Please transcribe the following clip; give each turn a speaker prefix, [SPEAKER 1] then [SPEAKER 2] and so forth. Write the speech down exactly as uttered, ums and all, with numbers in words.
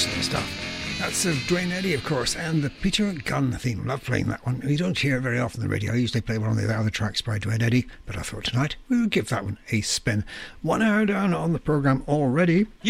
[SPEAKER 1] Excellent stuff. That's uh, Duane Eddy, of course, and the Peter Gunn theme. Love playing that one. We don't hear it very often on the radio. I usually play one of the other tracks by Duane Eddy, but I thought tonight we would give that one a spin. One hour down on the programme already.